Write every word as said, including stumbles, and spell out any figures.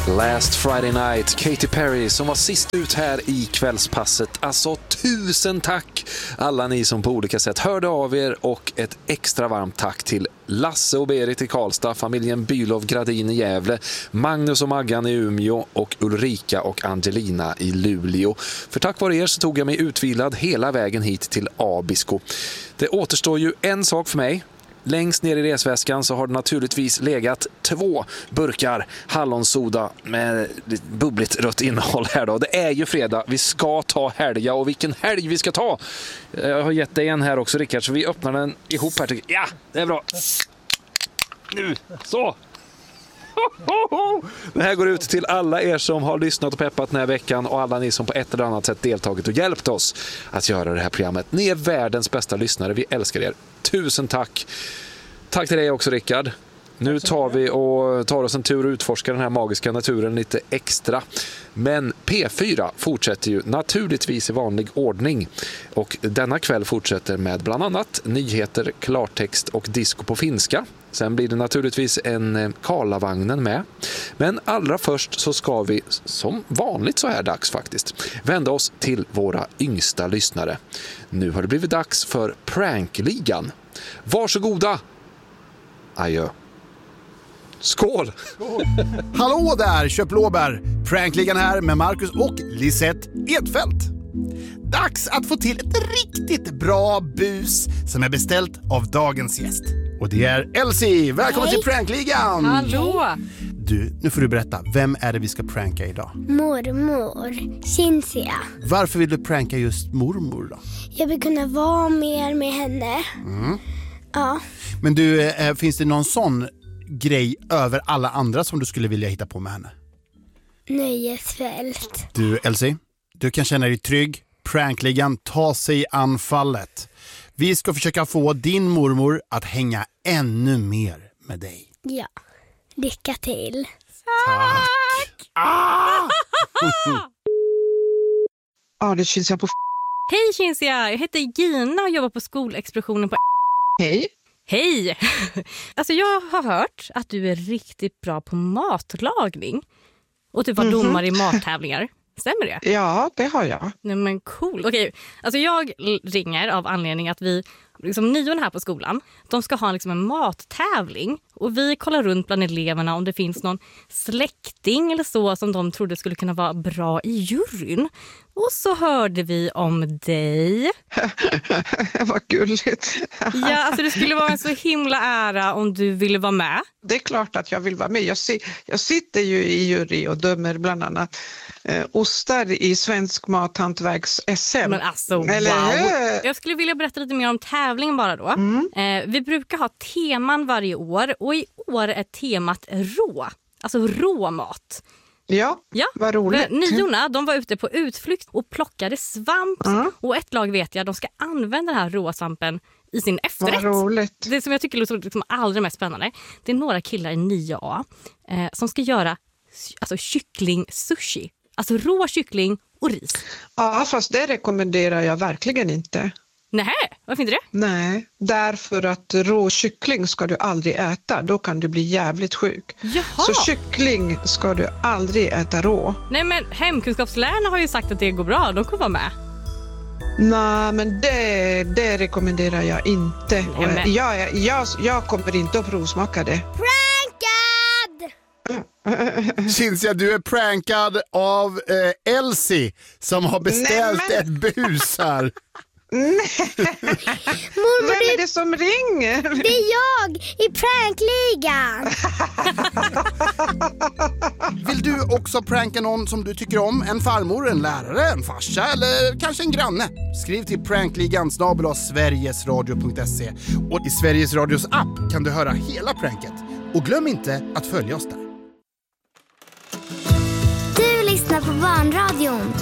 Last Friday Night, Katy Perry som var sist ut här i kvällspasset. Alltså tusen tack alla ni som på olika sätt hörde av er, och ett extra varmt tack till Lasse och Berit i Karlstad, familjen Bylov Gradin i Gävle, Magnus och Maggan i Umeå och Ulrika och Angelina i Luleå. För tack vare er så tog jag mig utvilad hela vägen hit till Abisko. Det återstår ju en sak för mig. Längst ner i resväskan så har det naturligtvis legat två burkar hallonsoda med bubbligt rött innehåll här då. Det är ju fredag, vi ska ta helga, och vilken helg vi ska ta! Jag har gett dig en här också, Rickard, så vi öppnar den ihop här. Ja, det är bra. Nu, så! Det här går ut till alla er som har lyssnat och peppat den här veckan, och alla ni som på ett eller annat sätt deltagit och hjälpt oss att göra det här programmet. Ni är världens bästa lyssnare, vi älskar er. Tusen tack. Tack till dig också, Rickard. Nu tar vi och tar oss en tur och utforskar den här magiska naturen lite extra. Men P fyra fortsätter ju naturligtvis i vanlig ordning. Och denna kväll fortsätter med bland annat nyheter, klartext och disco på finska. Sen blir det naturligtvis en Karlavagnen med. Men allra först så ska vi, som vanligt så här dags faktiskt, vända oss till våra yngsta lyssnare. Nu har det blivit dags för Prankligan. Varsågoda! Adjö. Skål! Skål. Hallå där, köpblåbär! Prankligan här med Marcus och Lisette Edfeldt. Dags att få till ett riktigt bra bus som är beställt av dagens gäst. Och det är Elsie. Välkommen Hej. Till Prankligan! Hallå! Du, nu får du berätta. Vem är det vi ska pranka idag? Mormor, Cynthia. Varför vill du pranka just mormor då? Jag vill kunna vara mer med henne. Mm. Ja. Men du, äh, finns det någon sån grej över alla andra som du skulle vilja hitta på med henne? Nöjesfält. Du, Elsie, du kan känna dig trygg. Prankligan tar sig anfallet. Vi ska försöka få din mormor att hänga ännu mer med dig. Ja, lycka till. Tack! Ah! Ja, det syns jag på f- Hej Cynthia, jag heter Gina och jobbar på skolexpeditionen på Hej. Hej! Alltså jag har hört att du är riktigt bra på matlagning. Och typ var mm-hmm. domare i mattävlingar. Stämmer det? Ja, det har jag. Nej men cool. Okej, alltså jag ringer av anledning att vi, liksom nion här på skolan, de ska ha liksom en mattävling. Och vi kollar runt bland eleverna om det finns någon släkting eller så som de trodde skulle kunna vara bra i juryn. Och så hörde vi om dig. Vad gulligt. Ja, alltså det skulle vara en så himla ära om du ville vara med. Det är klart att jag vill vara med. Jag, si- jag sitter ju i jury och dömer bland annat eh, ostar i svensk mathantverks-S M. Men alltså, Eller wow. hur? Jag skulle vilja berätta lite mer om tävlingen bara då. Mm. Eh, vi brukar ha teman varje år, och i år är temat rå. Alltså rå mat. Ja, ja, vad roligt. Niorna, de var ute på utflykt och plockade svamp. Mm. Och ett lag vet jag, de ska använda den här råsvampen i sin efterrätt. Vad roligt. Det som jag tycker låter liksom allra mest spännande, det är några killar i nio A eh, som ska göra alltså, kyckling-sushi. Alltså rå kyckling och ris. Ja, fast det rekommenderar jag verkligen inte. Nej, varför inte det? Nej, därför att rå kyckling ska du aldrig äta. Då kan du bli jävligt sjuk. Jaha. Så kyckling ska du aldrig äta rå. Nej, men hemkunskapslärarna har ju sagt att det går bra. De kommer vara med. Nej, men det, det rekommenderar jag inte. Nej, men... jag, jag, jag kommer inte att provsmaka det. Prankad! Cynthia, du är prankad av eh, Elsie som har beställt Nej, men... ett bus här. Nej. Mormor, vem är det som ringer? Det är jag i prankligan. Vill du också pranka någon som du tycker om? En farmor, en lärare, en farsa eller kanske en granne? Skriv till prankligan snabel-a sverigesradio punkt se. Och i Sveriges Radios app kan du höra hela pranket. Och glöm inte att följa oss där. Du lyssnar på Barnradion